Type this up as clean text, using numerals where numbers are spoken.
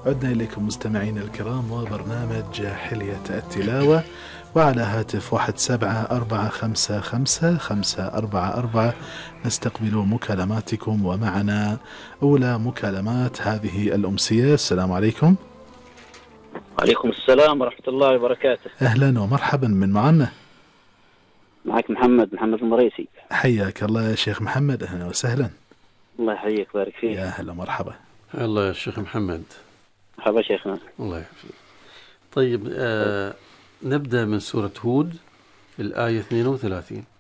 عدنا إليكم مستمعين الكرام وبرنامج حلية التلاوة، وعلى هاتف 17455544 نستقبل مكالماتكم، ومعنا أولى مكالمات هذه الأمسية. السلام عليكم. وعليكم السلام ورحمة الله وبركاته. أهلا ومرحبا، من معنا؟ معك محمد المريسي. حياك الله يا شيخ محمد، أهلا وسهلا. الله يحييك بارك فيك. يا هلا مرحبا. الله يا شيخ محمد. مرحبا شيخنا. الله يحفظك. طيب نبدأ من سورة هود الآية 32.